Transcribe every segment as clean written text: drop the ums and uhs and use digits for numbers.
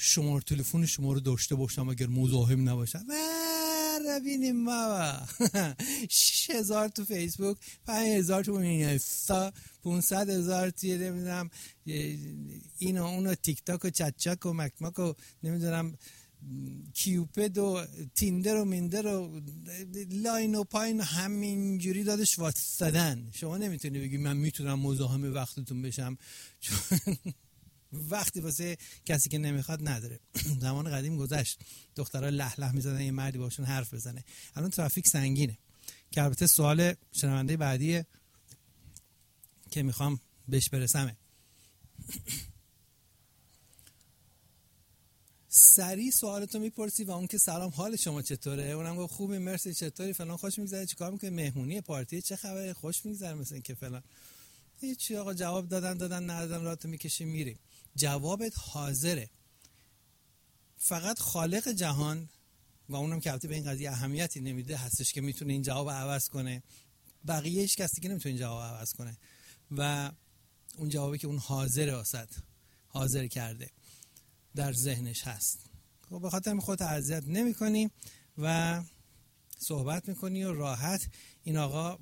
شماره تلفن شما رو داشته باشم اگر مزاحم نباشم. ببینیم بابا 6000 تو فیسبوک، 5000 تو اینستا، 500,000 توی نمیدونم اینو اونو تیک تاک و چت چک و مکمک و نمیدونم کیوپد و تیندر و میندر و لاین و پاین همینجوری دادش واتسادن. شما نمیتونی بگی من میتونم مزاحم وقتتون بشم، چون وقتی واسه کسی که نمیخواد نداره. زمان قدیم گذشت، دخترها له له میزدن یه مردی باشون حرف بزنه. الان ترافیک سنگینه، که البته سوال شنونده بعدیه که میخوام بهش برسمه. سریع سوالتو میپرسی و اون که سلام حال شما چطوره، اونم گفت خوبه مرسی چطوری فلان، خوش میگذره، چیکار میکنی، مهمونی پارتی چه خبره، خوش میگذره مثلا این که فلان. هیچ آقا جواب دادن ندادن راحت میکشی میری. جوابت حاضره، فقط خالق جهان و اونم که البته به این قضیه اهمیتی نمیده هستش که میتونه این جواب عوض کنه. بقیه هیچ کسی که نمیتونه این جواب عوض کنه و اون جوابی که اون حاضره واسط حاضر کرده در ذهنش هست. خب به خاطر خودت اذیت نمی‌کنی و صحبت می‌کنی و راحت. این آقا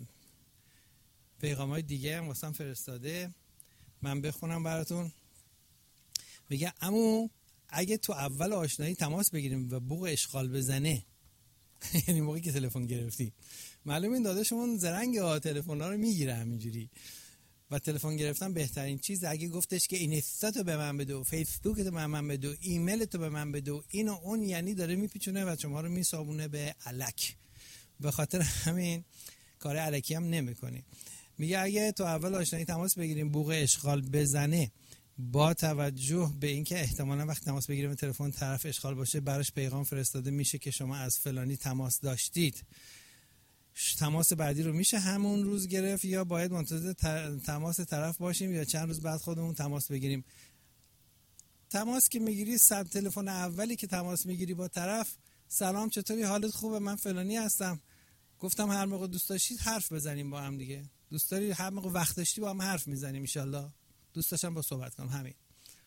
پیغام‌های دیگه هم واسم فرستاده، من بخونم براتون. میگه عمو اگه تو اول آشنایی تماس بگیریم و بوق اشغال بزنه یعنی موقعی که تلفن گرفتی، معلومه این داداشمون زرنگ تلفن‌ها رو میگیره همینجوری. و تلفن گرفتن بهترین چیز اگه گفتش که اینستاتو به من بده، فیسبوکتو به من بده، ایمیلتو به من بده، این و اون، یعنی داره میپیچونه و شما رو میسابونه به الک. به خاطر همین کار الکی هم نمیکنی. میگه اگه تو اول آشنایی تماس بگیریم بوق اشغال بزنه، با توجه به اینکه احتمالاً وقت تماس بگیریم تلفن طرف اشغال باشه، براش پیغام فرستاده میشه که شما از فلانی تماس داشتید. تماس بعدی رو میشه همون روز گرفت یا باید منتظر تماس طرف باشیم یا چند روز بعد خودمون تماس بگیریم؟ تماس که میگیری، تلفن اولی که تماس میگیری با طرف، سلام چطوری، حالت خوبه، من فلانی هستم، گفتم هر موقع دوست داشتید حرف بزنیم با هم دیگه، دوست داری هر موقع وقت داشتی با هم حرف میزنیم ان شاءالله، دوست داشتم با صحبت کنم، همین.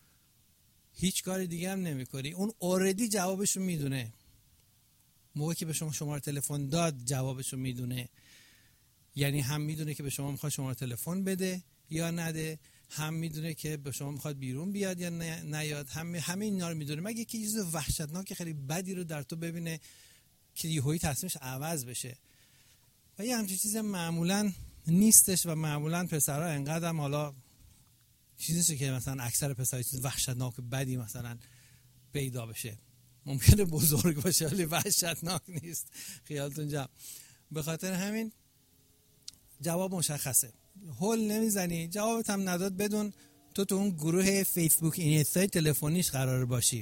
هیچ کاری دیگه هم نمیکنی. اون اوردی جوابشو میدونه. موقعی که به شما شماره تلفن داد جوابشو میدونه، یعنی هم میدونه که به شما میخواد شماره تلفن بده یا نده، هم میدونه که به شما میخواد بیرون بیاد یا نیاد، همه اینا رو میدونه. مگه که چیز وحشتناک خیلی بدی رو در تو ببینه که یهویی تصمیمش عوض بشه. و یه همچین چیز معمولا نیستش و معمولا پسرها انقدر هم حالا چیزیه که مثلا اکثر پسرها چیز وحشتناک بدی مثلا پیدا بشه، ممکنه بزرگ باشه ولی وحشتناک نیست، خیالتون جمع. به خاطر همین جواب مشخصه، هول نمیزنی، جوابت هم نداد بدون تو اون گروه فیسبوک اینستا تلفنیش قرار باشی.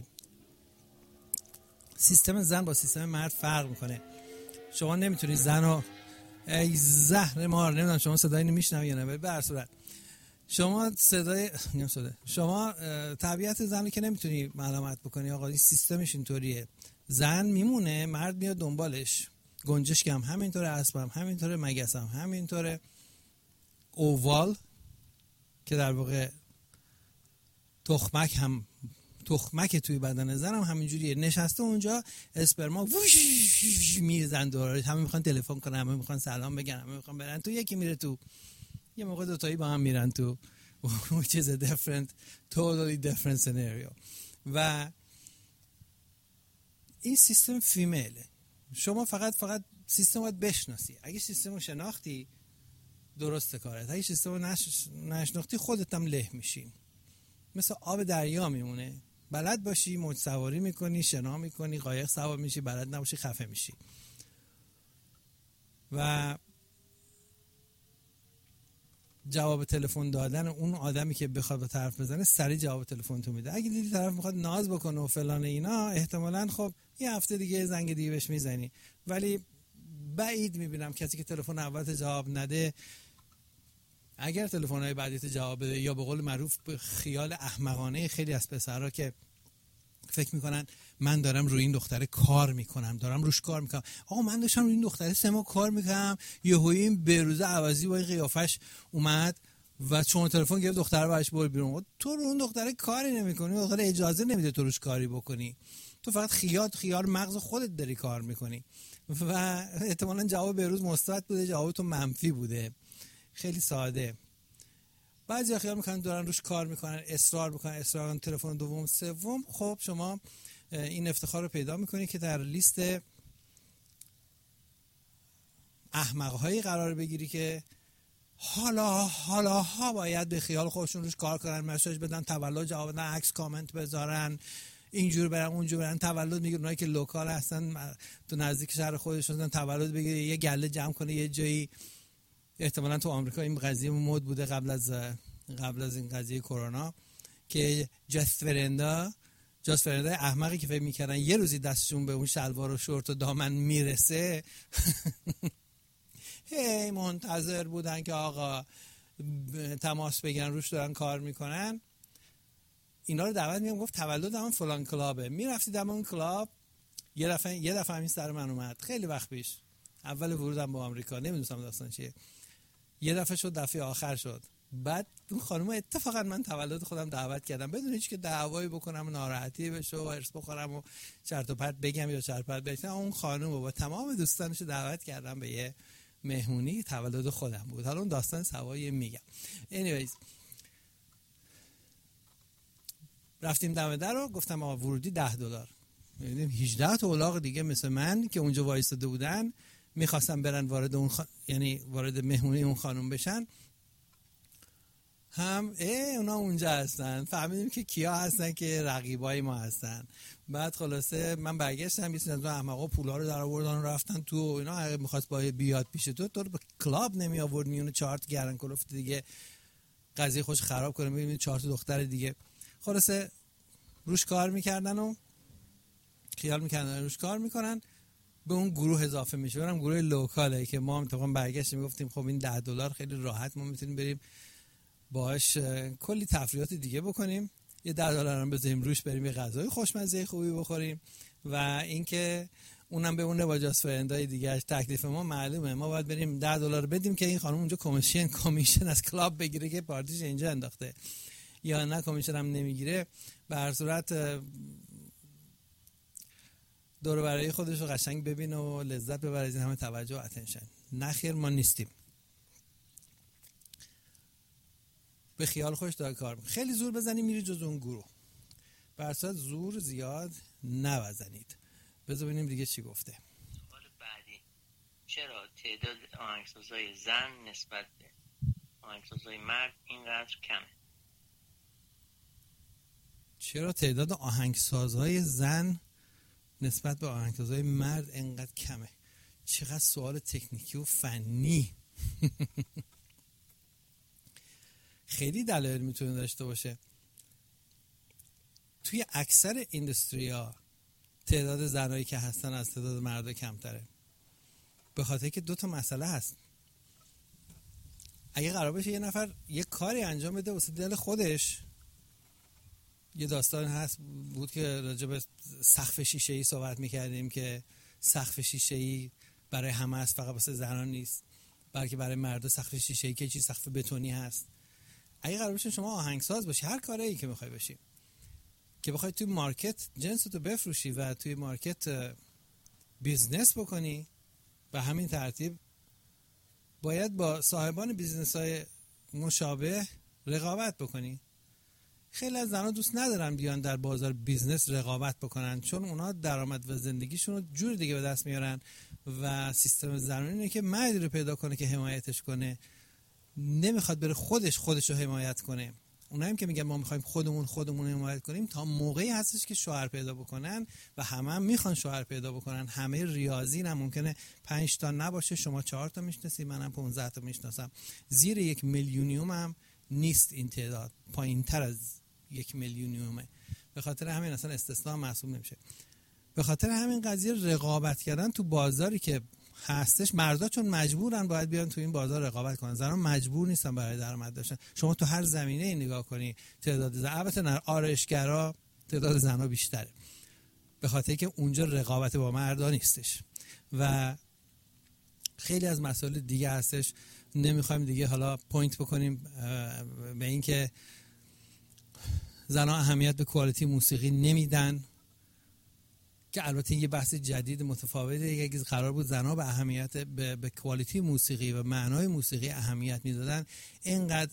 سیستم زن با سیستم مرد فرق میکنه. شما نمیتونی زنو ای زهر مار، نمیدونم شما صدای اینو میشنوی یا نه، به هر صورت شما شما طبیعت زن رو که نمیتونی علامت بکنی. آقا این سیستمش اینطوریه، زن میمونه مرد میاد دنبالش. گنجشک هم همینطوره، اسب هم همینطوره، مگس هم همینطوره، اووال که در واقع تخمک توی بدن زن هم همینجوریه، نشسته اونجا اسپرما میزن دورش، همه میخوان تلفن کنن، همه میخوان سلام بگن، همه میخوان برن تو، یکی میره تو، یه موقع دوتایی با هم میرن تو which is a totally different scenario. و این سیستم فیمیله. شما فقط سیستم باید بشناسی. اگه سیستم رو شناختی درسته کارت، اگه سیستم رو نشناختی خودت هم له میشی، مثل آب دریا میمونه. بلد باشی موج سواری میکنی، شنا میکنی، قایق سوار میشی، بلد نباشی خفه میشی. و جواب تلفن دادن اون آدمی که بخواد به طرف بزنه سریع جواب تلفن تو میده. اگه دیدی طرف میخواد ناز بکنه و فلان اینا، احتمالاً خب یه هفته دیگه زنگ دیگه بهش میزنی. ولی بعید میبینم کسی که تلفن اول جواب نده، اگر تلفن‌های بعدی جواب بده، یا به قول معروف به خیال احمقانه خیلی از پسرها که فکر میکنن من دارم روی این دختره کار میکنم، دارم روش کار میکنم. آقا من داشتم روی این دختره 3 ماه کار میکنم، یهویی این بروزه عوضی با این قیافش اومد و چون تلفن گرفت دختر رو برش برد بیرون. تو رو اون دختره کاری نمی‌کنی، دختر اجازه نمیده تو روش کاری بکنی، تو فقط خیار مغز خودت داری کار میکنی. و احتمالاً جواب بهروز مثبت بوده، جواب تو منفی بوده. خیلی ساده. بعضیا خیال میکنن دارن روش کار میکنن، اصرار میکنن تلفن دوم سوم. خب شما این افتخار رو پیدا میکنی که در لیست احمق‌هایی قرار بگیری که حالا باید به خیال خودشون روش کار کنن، مسیج بدن، تولد جواب بدن، عکس کامنت بذارن، اینجور برن اونجور برن، تولد میگیرن. اونایی که لوکال هستن تو نزدیک شهر خودشون تولد بگیره، یه گله جمع کنه یه جایی. احتمالاً تو آمریکا این قضیه مد بوده قبل از این قضیه کرونا که جاست فرندا احمقی که فکر میکردن یه روزی دستشون به اون شلوار و شورت و دامن میرسه هی منتظر بودن که آقا تماس بگیرن، روش دارن کار میکنن. اینا رو دعوت میگم، گفت تولد همون فلان کلابه. میرفتی دم اون کلاب. یه دفعه همین سر من اومد خیلی وقت پیش، اول ورودم به آمریکا، نمیدونستم داستان چیه. یه دفعه شد، دفعه آخر شد. بعد اون خانم اتفاقا من تولد خودم دعوت کردم بدون هیچ که دعوایی بکنم و ناراحتی بشه و ارث بخورم و چرت و پرت بگم یا چرت و پرت بگم. اون خانم رو با تمام دوستانش دعوت کردم به یه مهمونی، تولد خودم بود. حالا اون داستان سوایی میگم. anyways رفتیم دم در رو، گفتم آقا ورودی $10. می‌بینیم 18 تا الاغ دیگه مثل من که اونجا وایساده بودن می‌خواستن برن وارد اون یعنی وارد مهمونی اون خانم بشن. هم اونا اونجا هستن. فهمیدیم که کیا هستن که رقیبای ما هستن. بعد خلاصه من برگشتم، یه سری از احمقا پولا رو در آوردن رفتن تو. اینا اگه می‌خواست با بیاد پیش تو رو به کلاب نمی آورد، میونه 4 تا گردن کلفت دیگه قضیه خوش خراب کنه. می‌بینید 4 تا دختر دیگه خلاصه روش کار می‌کردن و خیال می‌کردن روش کار می‌کنن، به اون گروه اضافه میشه. برام گروه لوکاله که ما اتفاقا برگشتیم گفتیم خب این $10 خیلی راحت ما میتونیم بریم باهاش کلی تفریحات دیگه بکنیم. یه $10 هم بذاریم روش، بریم یه غذای خوشمزه خوبی بخوریم. و اینکه اونم به اون با جاست فرندای دیگه‌اش تکلیف ما معلومه، ما باید بریم $10 بدیم که این خانم اونجا کمیشن از کلاب بگیره که پارتیش اینجا انداخته، یا نه کمیشن هم نمیگیره. به هر صورت دور و برای خودش رو قشنگ ببینه و لذت ببره از این همه توجه و اتنشن. نخیر ما نیستیم. به خیال خوش داره کار میکنه. خیلی زور بزنی میری جز اون گروه. به هر صورت زور زیاد نبزنید. بذار ببینیم دیگه چی گفته. سوال بعدی: چرا تعداد آهنگسازهای زن نسبت به آهنگسازهای مرد اینقدر کمه؟ چرا تعداد آهنگسازهای زن نسبت به آهنگسازهای مرد اینقدر کمه؟ چقدر سوال تکنیکی و فنی. خیلی دلایل میتونه داشته باشه. توی اکثر اینداستریا تعداد زنایی که هستن از تعداد مردها کمتره. به خاطر که 2 مسئله هست. اگه قرار باشه یه نفر یه کاری انجام بده واسه دل خودش، یه داستان هست بود که راجع به سقف شیشه‌ای صحبت می‌کردیم که سقف شیشه‌ای برای همه است، فقط واسه زنان نیست، بلکه برای مردا سقف شیشه‌ای که چی سقف بتونی هست. اگه قرار باشه شما آهنگساز باشی، هر کاری که می‌خوای باشی، که بخوای توی مارکت جنستو بفروشی و توی مارکت بیزنس بکنی، به همین ترتیب باید با صاحبان بیزنس‌های مشابه رقابت بکنی. خیلی از زنها دوست ندارن بیان در بازار بیزنس رقابت بکنن، چون اونا درآمد و زندگیشون رو جور دیگه به دست میارن و سیستم زنانه اینه که مردی رو پیدا کنه که حمایتش کنه، نمیخواد بره خودش رو حمایت کنه. اونایی که میگن ما میخوایم خودمون حمایت کنیم، تا موقعی هستش که شوهر پیدا بکنن و هم میخوان شوهر پیدا بکنن. همه ریاضی نه، ممکنه 5 تا نباشه، شما 4 تا میشناسی، منم 15 تا میشناسم. زیر 1 میلیونیوم هم نیست این تعداد، پایینتر از 1 میلیونیومه. به خاطر همین اصلا استثناء محسوب نمیشه. به خاطر همین قضیه رقابت کردن تو بازاری که هستش، مردا چون مجبورن باید بیان تو این بازار رقابت کنن، زنان مجبور نیستن برای درآمد داشتن. شما تو هر زمینه نگاه کنی تعداد زن، البته نه آرایشگرا تعداد زنها بیشتره، به خاطر که اونجا رقابت با مردا نیستش و خیلی از مسائل دیگه هستش. نمیخوایم دیگه حالا پوینت بکنیم به این که زنها اهمیت به کوالیتی موسیقی نمیدن، که البته یه بحث جدید متفاوته. یکی قرار بود زنها به اهمیت به کوالیتی موسیقی و معنای موسیقی اهمیت میدادن، اینقدر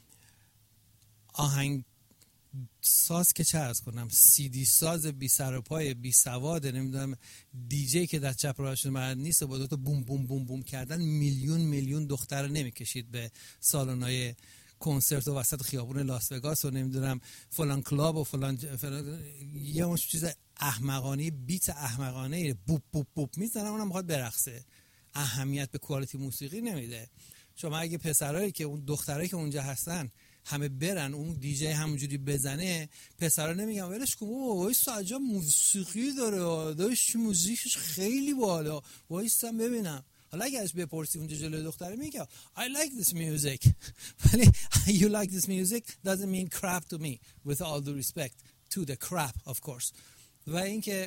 آهنگ ساز که چه عرض کنم، سی دی ساز بی سر و پای بی سواده، نمیدونم دیجی که در چپ راهش مرد نیست، با دو تا بوم بوم بوم بوم کردن میلیون دختر نمیکشید به سالن‌های کنسرت و وسط خیابون لاس وگاس و نمیدونم فلان کلاب و فلان یه مش چیز احمقانه، بیت احمقانه بوب بوب بوب میزنه، اونم میخواد برقصه، اهمیت به کوالیتی موسیقی نمیده. شما اگه پسرایی که اون دخترایی که اونجا هستن همه برن اون دیجی همونجوری بزنه، پسرا نمیگن ولش کن وایسا عجب موسیقی داره، داش موزیکش خیلی بالا، وایسا ببینم. حالا اگه ازش بپرسی اونجا جلوی دختره میگه I like this music ولی you like this music doesn't mean crap to me with all due respect to the crap of course. و اینکه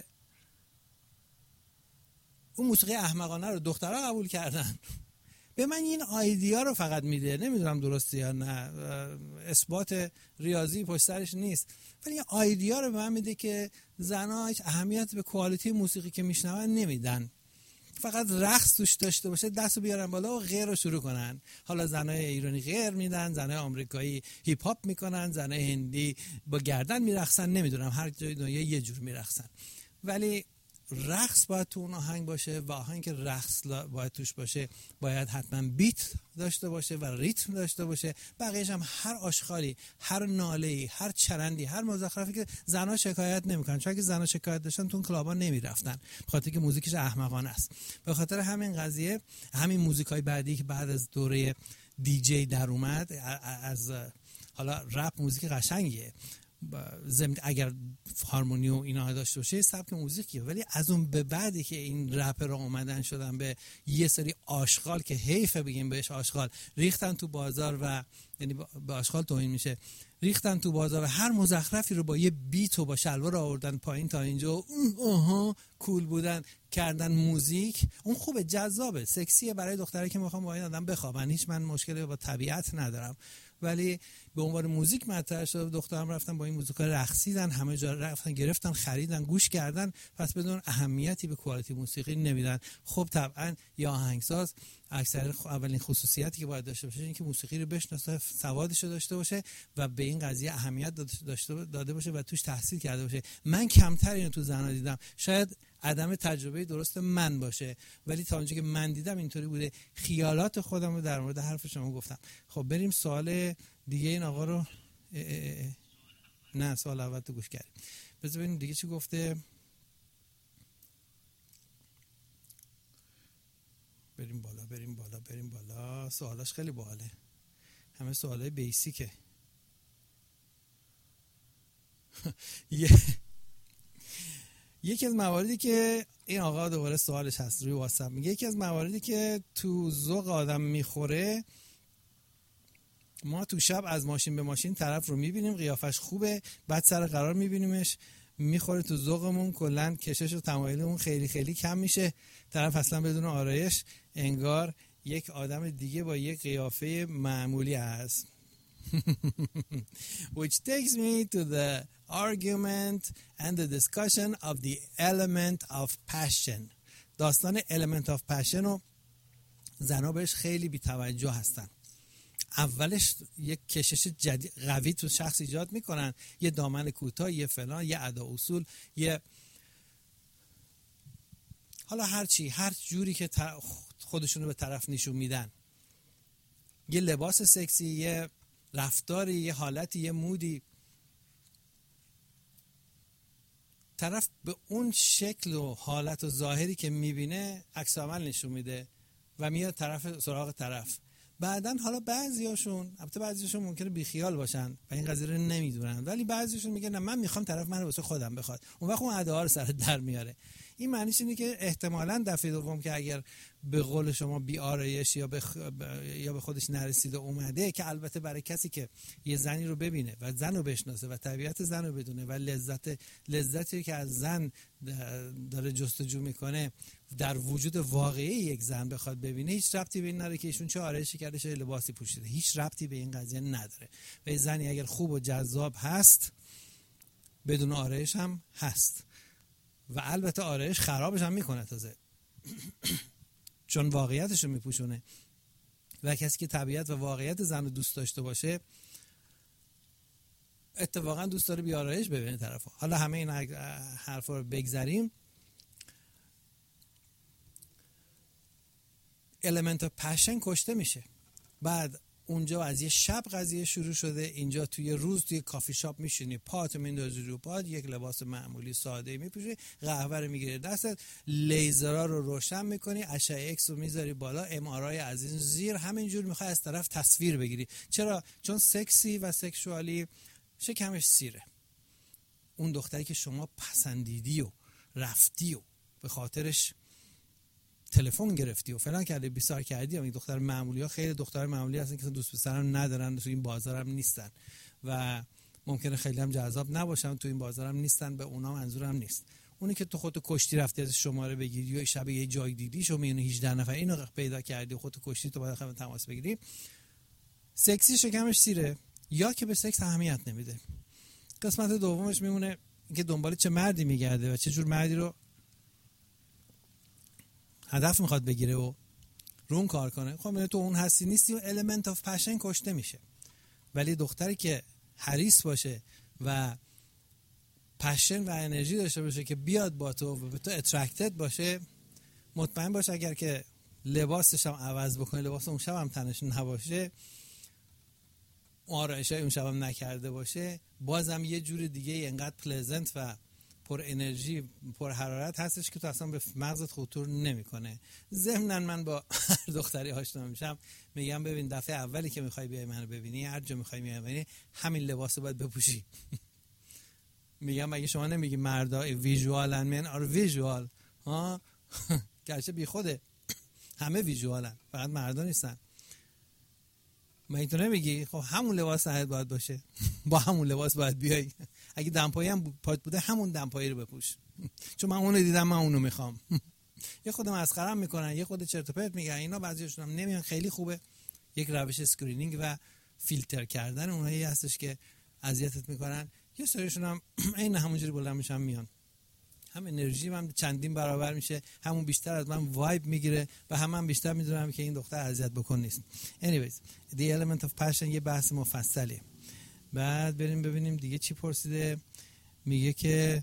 اون موسیقی احمقانه رو دخترها قبول کردن. به من این آیدیا رو فقط میده، نمیدونم درسته یا نه، اثبات ریاضی پشت سرش نیست، ولی این آیدیا رو به من میده که زنها هیچ اهمیت به کوالیتی موسیقی که میشنون نمیدن، فقط رقص توش داشته باشه دستو بیارن بالا و غیر رو شروع کنن. حالا زنای ایرانی غیر میدن، زنای آمریکایی هیپ هاپ میکنن، زنای هندی با گردن میرقصن، نمیدونم هر جای دنیا یه جور میرقصن، ولی رقص باید تو اون آهنگ باشه و آهنگ که رقص باید توش باشه باید حتما بیت داشته باشه و ریتم داشته باشه. بقیه‌اش هم هر آشغالی، هر ناله‌ای، هر چرندی، هر مزخرفی که زنا شکایت نمیکنن، چون اگه زنا شکایت داشتن تو اون کلابا نمیرفتن، به خاطر که موزیکش احمقانه است. به خاطر همین قضیه همین موزیکای بعدی که بعد از دوره دیجی در اومد، از حالا رپ موزیک قشنگیه اگر هارمونی و اینا داشته باشه سبک موزیکیه، ولی از اون به بعدی که این رپرها اومدن شدن به یه سری آشغال که حیفه بگیم بهش آشغال، ریختن تو بازار و یعنی به آشغال توهین میشه، ریختن تو بازار و هر مزخرفی رو با یه بیت و با شلوار آوردن پایین تا اینجا، کول بودن کردن موزیک. اون خوبه، جذابه، سکسیه برای دخترایی که میخوام با این آدم بخوابن، هیچ من مشکلی با طبیعت ندارم، ولی به عنوان موزیک مطرح شد. دخترام رفتن با این موزیکا رقصیدن، همه جا رفتن گرفتن خریدن گوش کردن، پس بدون اهمیتی به کوالیتی موسیقی نمیدن. خب طبعا یا آهنگساز اکثر اولین خصوصیتی که باید داشته باشه اینه که موسیقی رو بشناسه، سوادش رو داشته باشه و به این قضیه اهمیت داده باشه و توش تحصیل کرده باشه. من کمتر اینو تو زنا دیدم، شاید عدم تجربه درست من باشه، ولی تا اونجایی که من دیدم اینطوری بوده. خیالات خودم رو در مورد حرف شما گفتم. خب بریم سوال دیگه این آقا رو نه سوال اول تو گوش کردیم، بذار ببینیم دیگه چی گفته. بریم بالا سوالاش خیلی باحاله، همه سوالای بیسیکه. یکی از مواردی که این آقا دوباره سوالش هست روی واتساپ، میگه یکی از مواردی که تو ذوق آدم میخوره، ما تو شب از ماشین به ماشین طرف رو میبینیم قیافش خوبه، بعد سر قرار میبینیمش میخوره تو ذوقمون، کلا کشش و تمایلمون خیلی خیلی کم میشه، طرف اصلا بدون آرایش انگار یک آدم دیگه با یک قیافه معمولی هست. Which takes me to the argument and the discussion of the element of passion. داستان element of passion رو زنها بهش خیلی بی‌توجه هستن. اولش یک کشش قوی تو شخص ایجاد میکنن، یه دامن کوتاه، یه فلان، یه ادا اصول، یه حالا هر جوری که خودشونو به طرف نشون میدن، یه لباس سکسی، یه رفتاری، یه حالتی، یه مودی، طرف به اون شکل و حالت و ظاهری که میبینه عکس عمل نشون میده و میاد طرف سراغ طرف. بعدن حالا بعضیاشون ممکنه بیخیال باشن و این قضیه رو نمیدونن، ولی بعضیاشون میگن نه من میخوام طرف منو واسه خودم بخواد، اون وقت اون ادعا رو سر در میاره. این معنیش اینه که احتمالاً دفعه دوم که اگر به قول شما بی آرایش یا به خودش نرسیده اومده، که البته برای کسی که یه زنی رو ببینه و زن رو بشناسه و طبیعت زن رو بدونه و لذتی که از زن داره جستجو میکنه در وجود واقعی یک زن بخواد ببینه، هیچ ربطی به این نداره که ایشون چه آرایشی کرده چه لباسی پوشیده، هیچ ربطی به این قضیه نداره. و زنی اگر خوب و جذاب هست بدون آرایش هم هست و البته آرایش خرابش هم میکنه تازه چون واقعیتش رو میپوشونه. و کسی که طبیعت و واقعیت زن رو دوست داشته باشه اتفاقا دوست داره بیارایش ببینه طرفو. حالا همه این حرفا رو بگذاریم. element of passion کشته میشه. بعد اونجا از یه شب قضیه شروع شده، اینجا توی روز توی کافی شاپ میشینی، پاتو میندازی رو پات، یک لباس معمولی ساده میپوشی، قهوه رو میگیری دستت، لیزرها رو روشن میکنی، اشعه ایکس رو میذاری بالا، ام آر آی از این زیر، همینجور میخوای از طرف تصویر بگیری. چرا؟ چون سکسی و سکشوالی شکمش سیره. اون دختری که شما پسندیدی و رفتی و به خاطرش تلفن گرفتی و فلان کردی بیسار کردی، این دختر معمولی ها خیلی دختر معمولی هستن که دوست پسرم ندارن، تو این بازار هم نیستن و ممکنه خیلی هم جذاب نباشن، تو این بازار هم نیستن، به اونا منظورم نیست. اونی که تو خودتو کشتی رفتی از شماره بگیری یا شب یه جای دیدی شو میونه 18 نفر اینو پیدا کردی خودتو کشتی، تو باید خودت تماس بگیری. سکسی شکمش سیره یا که به سکس اهمیت نمیده. قسمت دومش میمونه که دنبال چه مردی میگرده و چه جور مردی رو هدف میخواد بگیره و رون کار کنه. خب تو اون هستی نیستی و element of passion کشته میشه. ولی دختری که حریص باشه و پشن و انرژی داشته باشه که بیاد با تو و به تو اترکتد باشه، مطمئن باشه اگر که لباسش هم عوض بکنه، لباس اون شب هم تنش نباشه، آرایشای اون شب هم نکرده باشه، بازم یه جور دیگه انقدر پلزنت و پر انرژی پر حرارت هستش که تو اصلا به مغزت خطور نمیکنه. ضمناً من با هر دختری آشنا میشم میگم ببین دفعه اولی که میخوای بیای منو ببینی، هر جا میخوای بیای ببینی، همین لباسو باید بپوشی. میگم مگه شما نمیگی مردا ویژوالن، من آر ویژوال ها؟ گرچه بی خوده همه ویژوالن، فقط مردا نیستن. مگه تو نمیگی خب همون لباس سرت باید باشه، با همون لباس باید بیای، اگه دمپایی هم پات بوده همون دمپایی رو بپوش چون من اونو دیدم من اونو میخوام. یه خود مسخره‌ام میکنن، یه خود چرت و پرت میگن، اینا بعضیشون هم نمیان. خیلی خوبه یک روش اسکرینینگ و فیلتر کردن اونایی هستش که اذیتت میکنن. یه سریشون هم عین همونجوری بلند میشن میان، هم انرژی من چندین برابر میشه، همون بیشتر از من وایب میگیره و هم بیشتر میدونم که این دختر اذیت بکن نیست. anyways the element of passion یه بحث مفصلیه. بعد بریم ببینیم دیگه چی پرسیده. میگه که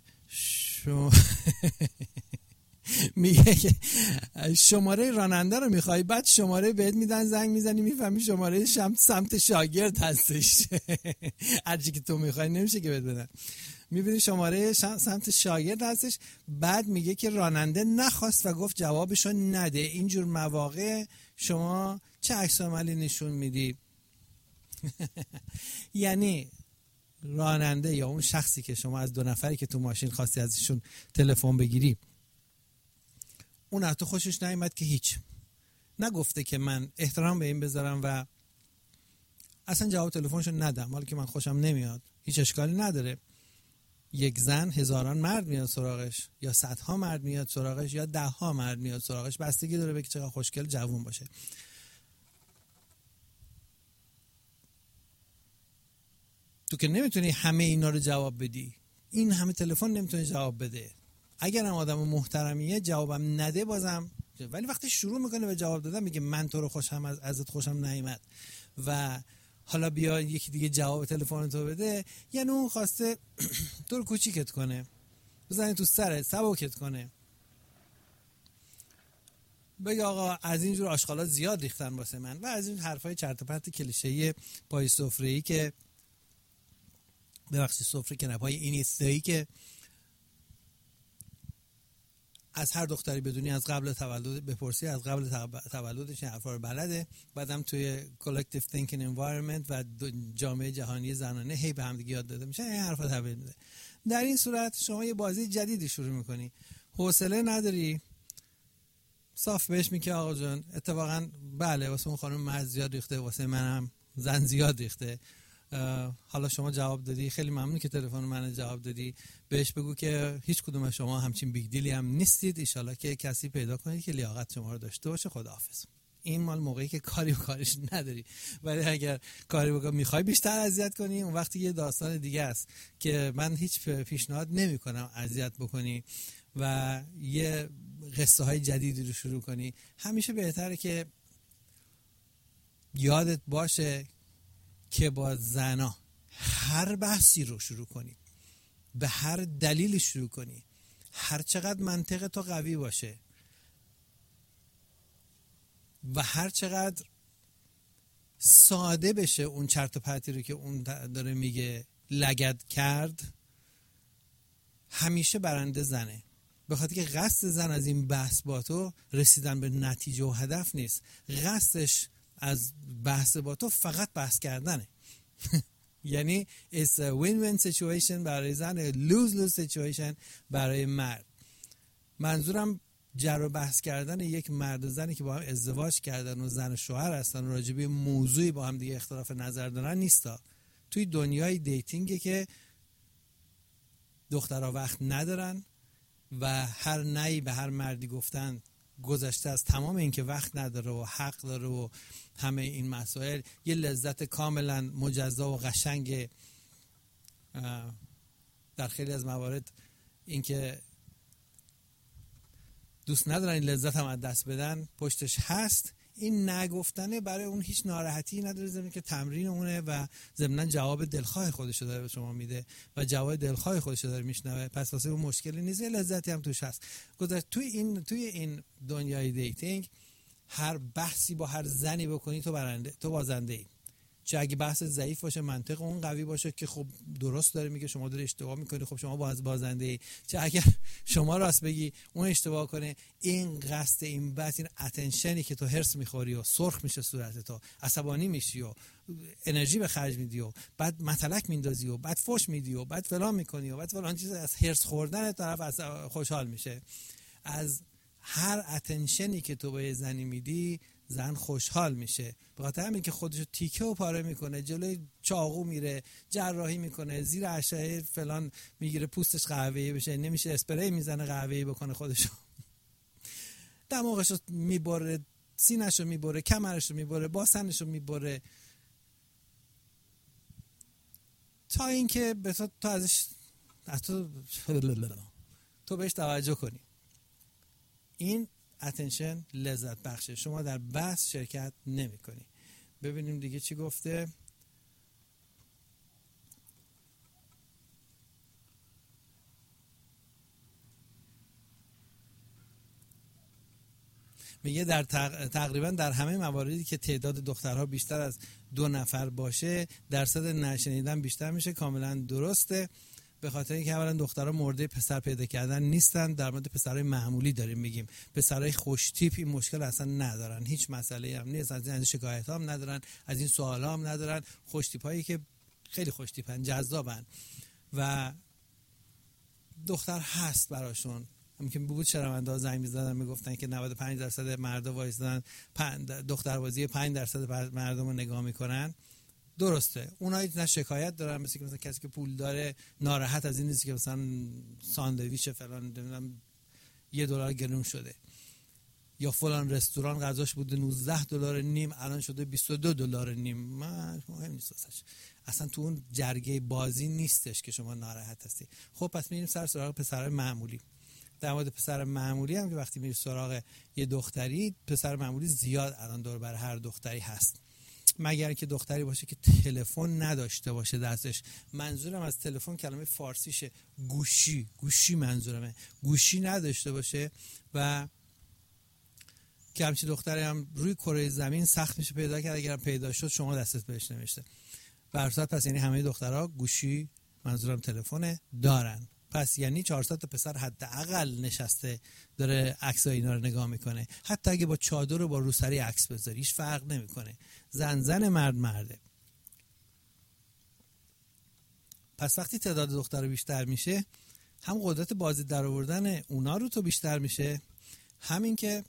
میگه که شماره راننده رو میخوای، بعد شماره بهت میدن، زنگ میزنی میفهمی شماره سمت شاگرد هستش. هرچی که تو میخوای نمیشه که بهت بدن. میبینی شماره سمت شاگرد هستش، بعد میگه که راننده نخواست و گفت جوابشو نده. اینجور مواقع شما چه عکس عملی نشون میدی؟ یعنی راننده یا اون شخصی که شما از دو نفری که تو ماشین خواستی ازشون تلفن بگیری، اون حتی خوشش نیامد که هیچ نگفته که من احترام به این بذارم و اصلا جواب تلفنشو ندم، حالا که من خوشم نمیاد، هیچ اشکالی نداره. یک زن هزاران مرد میاد سراغش، یا صدها مرد میاد سراغش، یا دهها مرد میاد سراغش، بستگی داره به که چقدر خوشگل جوون باشه. تو که نمیتونی همه اینا رو جواب بدی، این همه تلفن نمیتونی جواب بده. اگر هم آدم محترمیه جوابم نده بازم، ولی وقتی شروع میکنه به جواب دادن میگه من تو رو خوشم ازت خوشم نیامد و حالا بیا یکی دیگه جواب تلفن تو بده، یعنی اون خواسته تو رو کوچیکت کنه، بزنی تو سرت، سبکت کنه، بگه آقا از اینجور آشغالا زیاد ریختن واسه من و از این حرفای چرت و پرت کلیشه‌ای پای سفره‌ای که ببخشید سفره که نه، پای اینستایی که از هر دختری بدونی از قبل تولد بپرسی، از قبل تولدش این حرفا رو بلده، بعدم توی collective thinking environment و جامعه جهانی زنانه هی به هم دیگه یاد داده میشه، این حرفا تبدیل میده. در این صورت شما یه بازی جدیدی شروع میکنی. حوصله نداری، صاف بهش میگه آقا جان اتفاقا بله واسه اون خانم مرد زیاد ریخته، واسه منم زن زیاد ریخته. حالا شما جواب دادی، خیلی ممنون که تلفن من جواب دادی. بهش بگو که هیچ کدوم از شما همچین بیگ دیلی هم نیستید، ان شاءالله که کسی پیدا کنید که لیاقت شما رو داشته باشه. خداحافظ. این مال موقعی که کاری و کارش نداری، ولی اگر کاری بکنی میخوای بیشتر اذیت کنی، اون وقتی یه داستان دیگه است که من هیچ پیشنهاد نمی‌کنم اذیت بکنی و یه قصه های جدیدی رو شروع کنی. همیشه بهتره که یادت باشه که با زنا هر بحثی رو شروع کنی، به هر دلیلی شروع کنی، هر چقدر منطق تو قوی باشه و هر چقدر ساده بشه اون چرت و پرتی رو که اون داره میگه لگد کرد، همیشه برنده زنه. به خاطر که قصد زن از این بحث با تو رسیدن به نتیجه و هدف نیست، قصدش از بحث با تو فقط بحث کردنه. یعنی it's a win-win situation برای زن، lose-lose situation برای مرد. منظورم جر و بحث کردن یک مرد و زنی که با هم ازدواج کردن و زن و شوهر هستن و راجع به موضوعی با هم دیگه اختلاف نظر دارن نیستا. توی دنیای دیتینگه که دخترها وقت ندارن و هر نهی به هر مردی گفتن گذشته از تمام این که وقت نداره و حق داره و همه این مسائل. یه لذت کاملا مجزا و قشنگ در خیلی از موارد این که دوست ندارن این لذت هم از دست بدن پشتش هست. این نگفتنه برای اون هیچ ناراحتی نداره، ضمن که تمرین اونه و ضمن جواب دلخواه خودشو داره به شما میده و جواب دلخواه خودشو داره میشنوه، پس واسه اون مشکلی نیست، لذتی هم توش هست. گذشت توی این دنیای دیتینگ هر بحثی با هر زنی بکنی تو بازنده ای. چه اگه بحث ضعیف باشه منطق اون قوی باشه که خب درست داره میگه شما داره اشتباه میکنی، خب شما بازنده ای. چه اگر شما راست بگی اون اشتباه کنه، این قصد این بحث، این اتنشنی که تو هرس میخوری و سرخ میشه صورت تو، عصبانی میشی و انرژی به خرج میدی و بعد متلک میندازی و بعد فوش میدی و بعد فلان میکنی و بعد فلان چیز، از هرس خوردن طرف خوشحال میشه. از هر اتنشنی که تو به زنی میدی زن خوشحال میشه. به خاطر همین که خودشو تیکه و پاره میکنه، جلوی چاقو میره، جراحی میکنه، زیر اشعه فلان میگیره پوستش قهوه‌ای بشه، نمیشه اسپری میزنه قهوه‌ای بکنه خودشو، دماغشو میبره، سینه‌شو میبره، کمرشو میبره، باسنشو میبره، تا اینکه به تو ازش تو بهش توجه کنی. این اتنشن لذت بخشه. شما در بحث شرکت نمی کنی. ببینیم دیگه چی گفته. میگه در تقریبا در همه مواردی که تعداد دخترها بیشتر از 2 نفر باشه درصد نشنیدن بیشتر میشه. کاملا درسته، به خاطر اینکه اولا دخترها مرده پسر پیدا کردن نیستن. در مورد پسرای معمولی داریم میگیم. پسرای خوش تیپ این مشکل اصلا ندارن، هیچ مسئله هم نیست، از این شکایت هم ندارن، از این سوال هم ندارن. خوش تیپ هایی که خیلی خوش تیپن، جذابن و دختر هست براشون. ممکن بود شنونده ها زنگ می‌زدن میگفتن که 95% مردا وایسادن دختربازی 5% مردم رو نگاه میکنن. درسته، اونایی نه شکایت دارن، مثلا کسی که پول داره ناراحت از این نیست که مثلا ساندویچ فلان نمیدونم $1 گرون شده، یا فلان رستوران غذاش بوده $19.5 الان شده $22.5. مهم نیست اصلا تو اون جرگه بازی نیستش که شما ناراحت هستی. خب پس میریم سراغ پسرای معمولی. در مورد پسر معمولی هم که وقتی میری سراغ یه دختری، پسر معمولی زیاد الان دور بر هر دختری هست، مگر که دختری باشه که تلفن نداشته باشه دستش. منظورم از تلفن کلمه فارسیشه گوشی منظورمه، گوشی نداشته باشه و که همچین دختری هم روی کره زمین سخت میشه پیدا کرد. اگرم پیدا شد شما دستت بهش نمیشه. برصد پس یعنی همه دخترها گوشی، منظورم تلفن، دارن. پس یعنی 400 تا پسر حداقل نشسته داره عکسای اینا رو نگاه میکنه. حتی اگه با چادر و با روسری عکس بذاری هیچ فرق نمیکنه. زن مرده. پس وقتی تعداد دختر بیشتر میشه هم قدرت بازی در آوردن اونا رو تو بیشتر میشه، همین که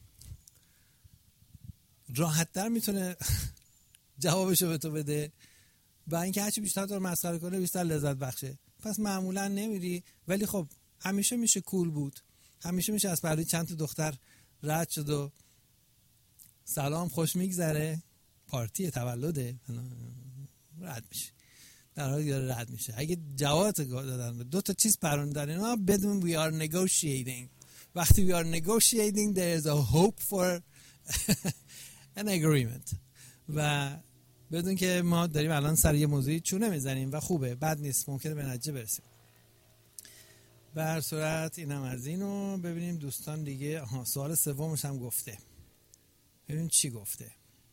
راحت تر میتونه جوابشو به تو بده و اینکه هرچی بیشتر تو رو مسخره کنه بیشتر لذت بخشه. پس معمولا نمیری، ولی خب همیشه میشه کول بود، همیشه میشه از پرده چند تا دختر رد شد و سلام خوش میگذره، پارتی تولده رد میشه، در حالی داره رد میشه. اگه جواب دادن دو تا چیز پروندن اینا، بدون we are negotiating. وقتی we are negotiating there is a hope for an agreement. و بدون که ما داریم الان سر یه موضوعی چونه میزنیم و خوبه، بد نیست، ممکنه به نتیجه برسیم. به هر صورت اینم از اینو. ببینیم دوستان دیگه. سوال سومش هم گفته، ببینیم چی گفته.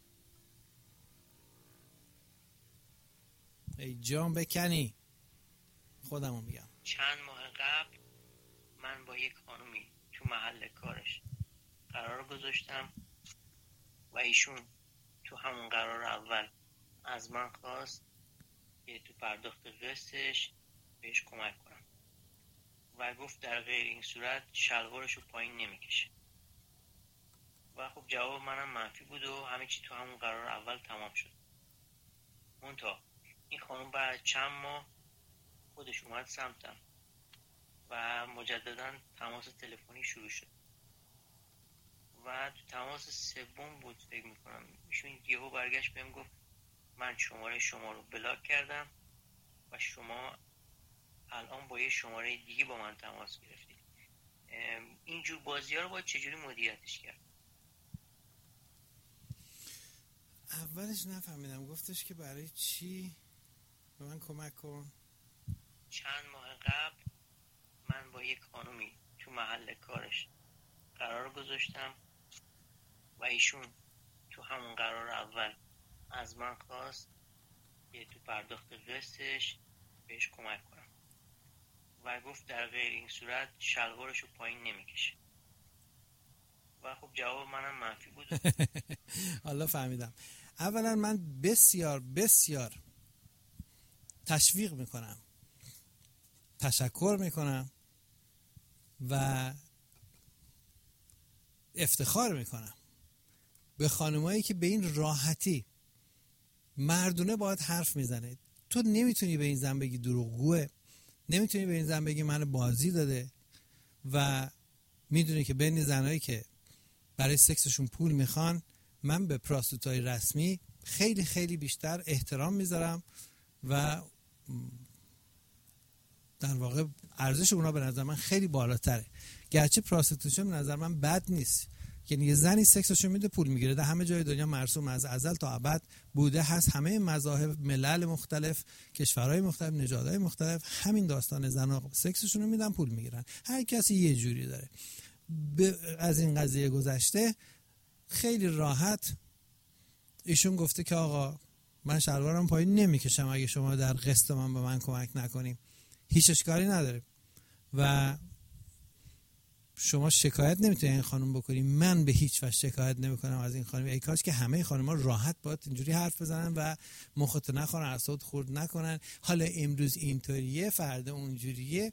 ای جان بکنی، خودمو میگم. چند ماه قبل من با یک خانومی تو محل کارش قرار گذاشتم و ایشون تو همون قرار اول از من خواست که تو پرداخت قسطش بهش کمک کنم و گفت در غیر این صورت شلوارشو پایین نمیکشه و خب جواب منم منفی بود و همه چی تو همون قرار اول تمام شد. منتها این خانم بعد چند ماه خودش اومد سمتم و مجددا تماس تلفنی شروع شد و تو تماس سوم بود فکر میکنم ایشون یهو برگشت بهم گفت من شماره شما رو بلاک کردم و شما الان با یه شماره دیگه با من تماس گرفتید. اینجور بازی ها رو باید چجوری مدیریتش کرد؟ اولش نفهمیدم، گفتش که برای چی به من کمک کن. چند ماه قبل من با یک خانومی تو محل کارش قرار گذاشتم و ایشون تو همون قرار اول از من خواست که تو پرداخت قسطش بهش کمک کنم و گفت در غیر این صورت شلوارشو پایین نمیکشه و خب جواب منم منفی بود. حالا فهمیدم. اولا من بسیار بسیار تشویق میکنم، تشکر میکنم و افتخار میکنم به خانمایی که به این راحتی مردونه باید حرف میزنه. تو نمیتونی به این زن بگی دروغگوه، نمیتونی به این زن بگی من بازی داده و میدونی که بین زنایی که برای سکسشون پول میخوان، من به پراستیتوهای رسمی خیلی خیلی بیشتر احترام میذارم و در واقع ارزش اونا به نظر من خیلی بالاتره. گرچه پراستیتوشن به نظر من بد نیست، یعنی یه زنی سکسشو میده پول میگیره، در همه جای دنیا مرسوم از ازل تا ابد بوده هست. همه مذاهب، ملل مختلف، کشورهای مختلف، نژادهای مختلف همین داستان، زنا سکسشون رو میدن پول میگیرن، هر کسی یه جوری داره. از این قضیه گذشته خیلی راحت ایشون گفته که آقا من شلوارم پایین نمیکشم اگه شما در قسط من به من کمک نکنیم، هیچ اشکالی نداره و شما شکایت نمیتونید این خانم بکنی. من به هیچ وجه شکایت نمیکنم از این خانم. ای کاش که همه خانم‌ها راحت باید اینجوری حرف بزنن و مخاطب نخورن، اعصاب خورد نکنن. حالا امروز اینطوریه، فردا اونجوریه،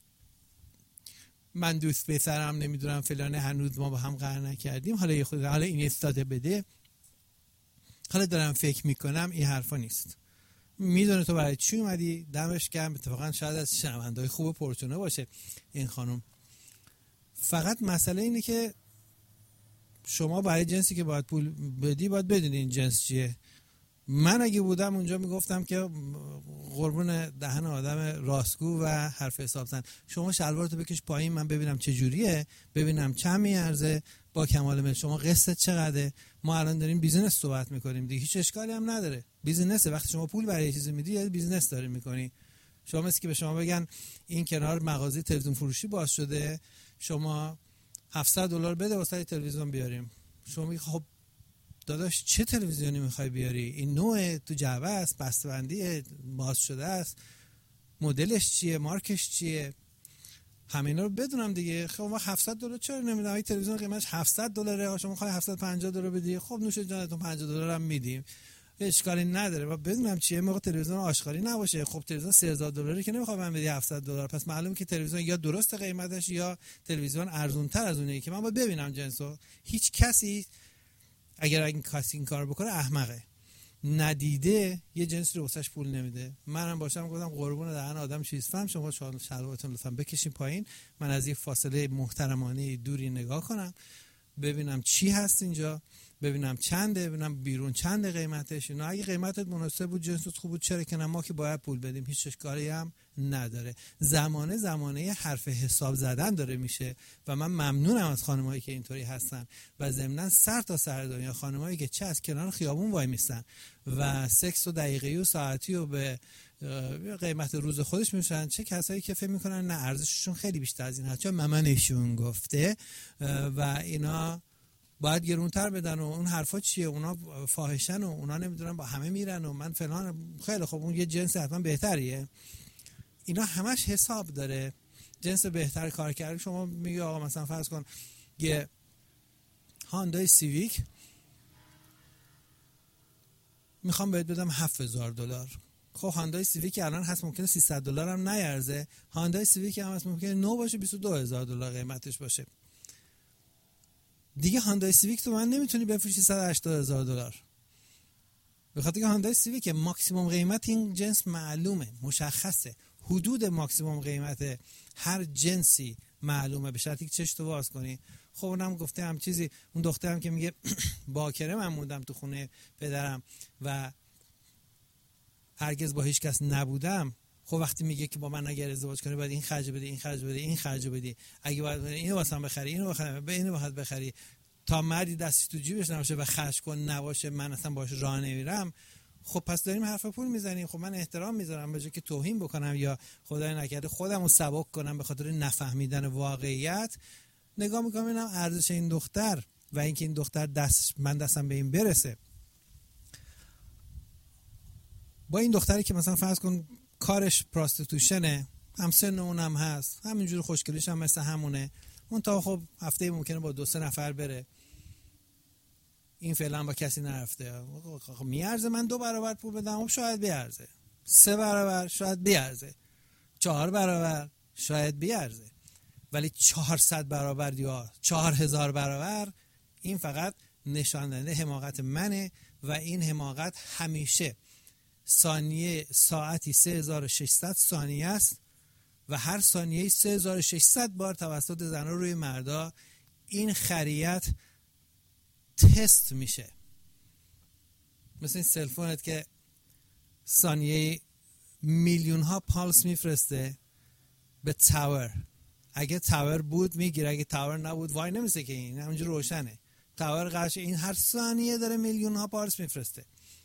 من دوست پسرم نمیدونم فلانه، هنوز ما با هم قرار نکردیم، حالا یه خود حالا این استاده بده، حالا دارم فکر میکنم. این حرفا نیست. میدونه تو برای چی اومدی، دمش گرم. اتفاقا شاید از شنونده‌های خوب پرچونه باشه این خانم. فقط مسئله اینه که شما برای جنسی که باید پول بدی باید بدونی این جنس چیه. من اگه بودم اونجا میگفتم که قربون دهن آدم راستگو و حرف حساب زن، شما شلوارتو بکش پایین من ببینم چه جوریه، ببینم چند میارزه، با کمال میل شما قسطت چقدره. ما الان داریم بیزینس صحبت میکنیم دیگه، هیچ اشکالی هم نداره، بیزینسه. وقتی شما پول برای چیزی میدی یه بیزینس داری میکنی. شما مثل که به شما بگن این کنار مغازه تلویزیون فروشی باز شده، شما $700 بده واسه تلویزیون بیاریم. شما میگی خب داداش چه تلویزیونی میخوای بیاری؟ این نوع تو جعبه است، بسته‌بندی باز شده است، مدلش چیه، مارکش چیه، همینا رو بدونم دیگه. خب ما $700 چرا نمیدم؟ این تلویزیون قیمتش $700 شما میخوای $750 بدی، خب نوش جانتون $50 هم میدیم. اشکالی نداره و بدونم چیه. موقع تلویزیون آشغالی نباشه. خب تلویزیون $3000 که نمیخوام من بدی $700، پس معلومه که تلویزیون یا درست قیمتش یا تلویزیون ارزون تر از اونه که من باید ببینم جنسو. هیچ کسی اگر این کسی این کار بکنه احمقه. ندیده یه جنسی رو واسش پول نمیده. منم باشم گفتم قربون دهن آدم چیز فهم، شما شلوارتون لطفا بکشین پایین، من از یه فاصله محترمانه دوری نگاه کنم ببینم چی هست اینجا، ببینم چنده، ببینم بیرون چنده قیمتش. اینا اگه قیمتت مناسب بود، جنست خوب بود، چرا که نه، ما که باید پول بدیم، هیچ اشکالی هم نداره. زمانه حرف حساب زدن داره میشه و من ممنونم از خانمایی که اینطوری هستن و ضمناً سر تا سر دنیا خانمایی که چه از کنار خیابون وای میستن و سکس و دقیقه‌ای و ساعتی و به قیمت روز خودش میشن، چه کسایی که فکر میکنن نه ارزششون خیلی بیشتر از این هست، چون مامانشون گفته و اینا باید گرونتر بدن و اون حرفا چیه، اونا فاحشن و اونا نمیدونن با همه میرن و من فلان. خیلی خب اون یه جنس حتما بهتریه. اینا همش حساب داره. جنس بهتر کار کرده. شما میگی آقا مثلا فرض کن یه هاندای سیویک میخوام بهت بدم $7000. خب هاندای سیویک الان هست ممکنه $300 هم نیارزه. هاندای سیویک هم هست ممکنه نو باشه $22000 قیمتش باشه. دیگه هاندای سیویک تو من نمیتونی بفروشی $180000. به خاطر که هاندای سیویک ماکسیمم قیمت این جنس معلومه، مشخصه. حدود ماکسیمم قیمت هر جنسی معلومه به شرطی که چشتو باز کنی. خب اونم گفته هم چیزی، اون دخترم که میگه باکره من موندم تو خونه پدرم و هرگز با هیچ کس نبودم. خب وقتی میگه که با من اگر ازدواج کنی باید این خرج بدی، این خرج بدی، این خرج بدی، اگه باید اینو واسم بخری، اینو بخری، اینو باید بخری، تا مردی دستی تو جیبش نباشه و خرج کن نباشه من اصلا باهاش راه نمیرم. خب پس داریم حرف پول میزنیم. خب من احترام میذارم به جای که توهین بکنم یا خدای نکرده خودمو سبک کنم به خاطر نفهمیدن واقعیت. نگاه میکنم ببینم ارزش این دختر و اینکه این دختر دستم به این برسه. با این دختری که مثلا فرض کن کارش پراستیتوشنه، هم سن اونم هست، همینجور خوشگلیش هم مثل همونه، منتها خب هفته ممکنه با 2-3 نفر بره، این فعلا با کسی نرفته. میارزه من 2 برابر پول بدم؟ شاید بیارزه. 3 برابر شاید بیارزه. 4 برابر شاید بیارزه. ولی 400 برابر یا 4000 برابر، این فقط نشان دهنده حماقت منه و این حماقت همیشه ساعتی 3600 ثانیه است و هر ثانیه 3600 بار توسط زنها روی مردا این خریت تست میشه. مثل این سلفونت که ثانیه میلیون ها پالس میفرسته به تاور. اگه تاور بود میگیره، اگه تاور نبود وای نمیسه که این همونجور روشنه. تاور قرشه این هر ثانیه داره میلیون ها پالس میفرسته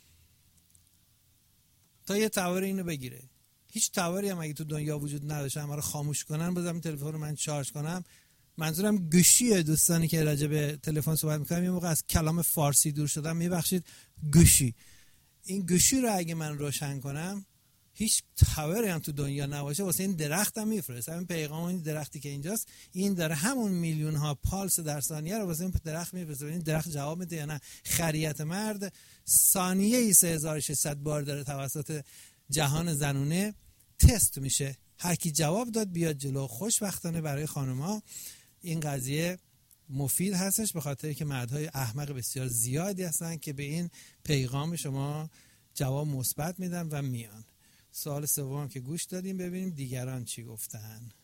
تا یه تاور اینو بگیره. هیچ تاوری هم اگه تو دنیا وجود نداشته همه رو خاموش کنن، بذارم تلفن رو من شارژ کنم. منظورم گوشیه. دوستانی که راجع به تلفن صحبت میکنم یه موقع از کلام فارسی دور شدم، میبخشید. گوشی، این گوشی رو اگه من روشن کنم هیچ تاوری هم تو دنیا نباشه واسه این درختم میفرسته. همین پیغام این درختی که اینجاست، این داره همون میلیون ها پالس در ثانیه رو واسه این درخت میفرسته. این درخت جواب میده یا نه؟ خریت مرد ثانیه‌ای 3600 بار داره توسط جهان زنونه تست میشه. هر کی جواب داد بیاد جلو. خوشبختانه برای خانم‌ها این قضیه مفید هستش، به خاطر که مردهای احمق بسیار زیادی هستن که به این پیغام شما جواب مثبت میدن و میان. سوال سوم که گوش دادیم، ببینیم دیگران چی گفتن.